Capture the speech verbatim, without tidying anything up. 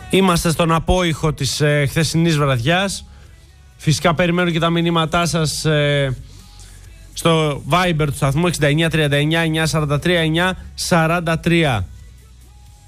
Είμαστε στον απόϊχο της ε, χθεσινής βραδιάς. Φυσικά περιμένω και τα μηνύματά σας ε, στο Viber του σταθμού εξήντα εννιά τριάντα εννιά εννιακόσια σαράντα τρία εννιακόσια σαράντα τρία.